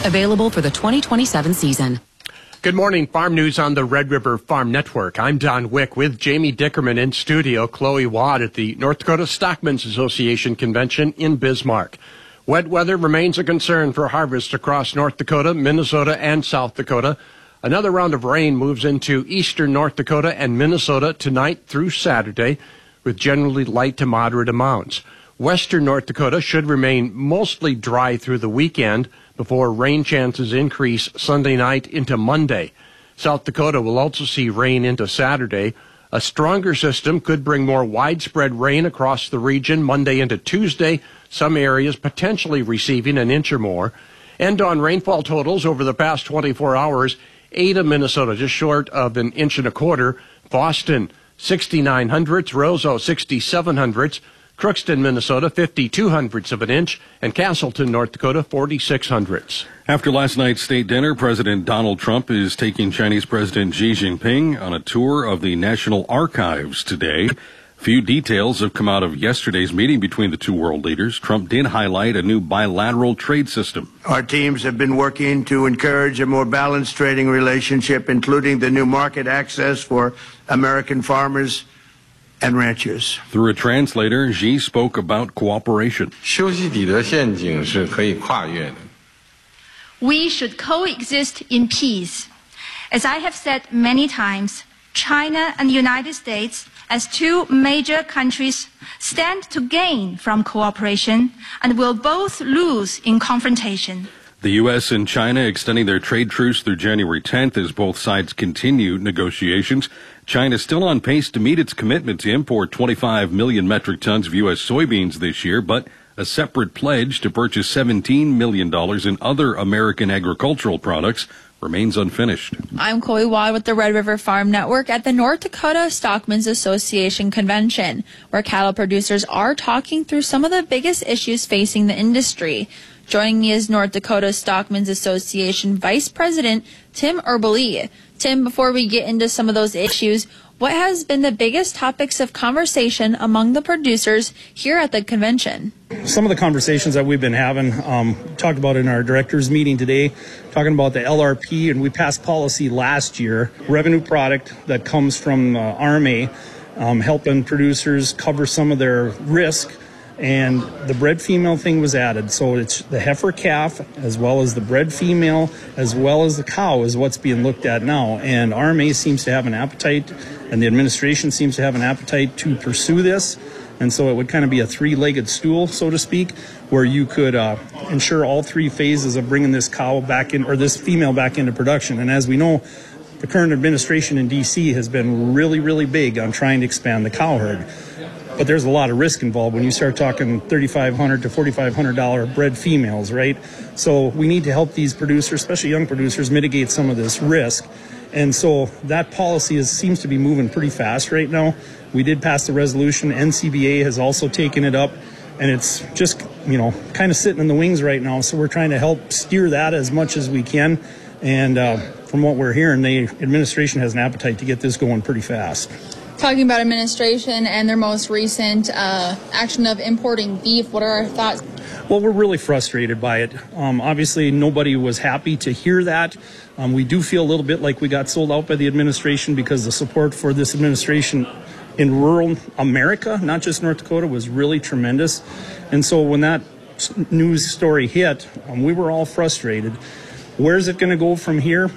Available for the 2027 season. Good morning. Farm news on the Red River Farm Network. I'm Don Wick with Jamie Dickerman in studio, Chloe Watt at the North Dakota Stockmen's Association Convention in Bismarck. Wet weather remains a concern for harvest across North Dakota, Minnesota, and South Dakota. Another round of rain moves into eastern North Dakota and Minnesota tonight through Saturday, with generally light to moderate amounts. Western North Dakota should remain mostly dry through the weekend before rain chances increase Sunday night into Monday. South Dakota will also see rain into Saturday. A stronger system could bring more widespread rain across the region Monday into Tuesday, some areas potentially receiving an inch or more. And on rainfall totals over the past 24 hours, Ada, Minnesota, just short of an inch and a quarter. Boston, 69 hundredths. Roseau, 67 hundredths. Crookston, Minnesota, 52 hundredths of an inch, and Castleton, North Dakota, 46 hundredths. After last night's state dinner, President Donald Trump is taking Chinese President Xi Jinping on a tour of the National Archives today. Few details have come out of yesterday's meeting between the two world leaders. Trump did highlight a new bilateral trade system. Our teams have been working to encourage a more balanced trading relationship, including the new market access for American farmers and ranchers. Through a translator, Xi spoke about cooperation. We should coexist in peace. As I have said many times, China and the United States, as two major countries, stand to gain from cooperation and will both lose in confrontation. The U.S. and China extending their trade truce through January 10th as both sides continue negotiations. China is still on pace to meet its commitment to import 25 million metric tons of U.S. soybeans this year, but a separate pledge to purchase $17 million in other American agricultural products remains unfinished. I'm Chloe Watt with the Red River Farm Network at the North Dakota Stockmen's Association Convention, where cattle producers are talking through some of the biggest issues facing the industry. Joining me is North Dakota Stockmen's Association Vice President Tim Erbely. Tim, before we get into some of those issues, what has been the biggest topics of conversation among the producers here at the convention? Some of the conversations that we've been having, talked about in our directors meeting today, talking about the LRP, and we passed policy last year, revenue product that comes from RMA, helping producers cover some of their risk. And the bred female thing was added. So it's the heifer calf, as well as the bred female, as well as the cow is what's being looked at now. And RMA seems to have an appetite, and the administration seems to have an appetite to pursue this. And so it would kind of be a three-legged stool, so to speak, where you could ensure all three phases of bringing this cow back in, or this female back into production. And as we know, the current administration in D.C. has been really, really big on trying to expand the cow herd. But there's a lot of risk involved when you start talking $3,500 to $4,500 bred females, right? So we need to help these producers, especially young producers, mitigate some of this risk. And so that policy seems to be moving pretty fast right now. We did pass the resolution. NCBA has also taken it up, and it's just, kind of sitting in the wings right now. So we're trying to help steer that as much as we can. And from what we're hearing, the administration has an appetite to get this going pretty fast. Talking about administration and their most recent action of importing beef, what are our thoughts? Well, we're really frustrated by it. Obviously, nobody was happy to hear that. We do feel a little bit like we got sold out by the administration because the support for this administration in rural America, not just North Dakota, was really tremendous. And so when that news story hit, we were all frustrated. Where's it going to go from here?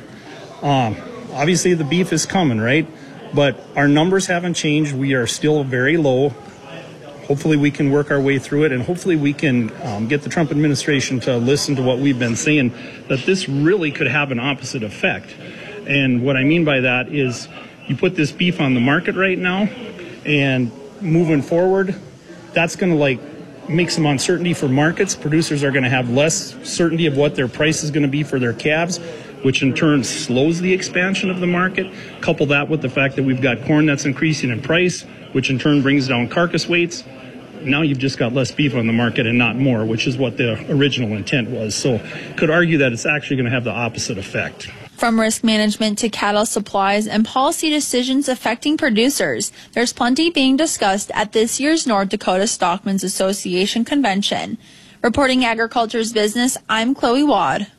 Obviously, the beef is coming, right? But our numbers haven't changed. We are still very low. Hopefully we can work our way through it, and hopefully we can get the Trump administration to listen to what we've been saying, that this really could have an opposite effect. And what I mean by that is you put this beef on the market right now, and moving forward, that's going to make some uncertainty for markets. Producers are going to have less certainty of what their price is going to be for their calves, which in turn slows the expansion of the market. Couple that with the fact that we've got corn that's increasing in price, which in turn brings down carcass weights. Now you've just got less beef on the market and not more, which is what the original intent was. So could argue that it's actually going to have the opposite effect. From risk management to cattle supplies and policy decisions affecting producers, there's plenty being discussed at this year's North Dakota Stockmen's Association Convention. Reporting Agriculture's Business, I'm Chloe Watt.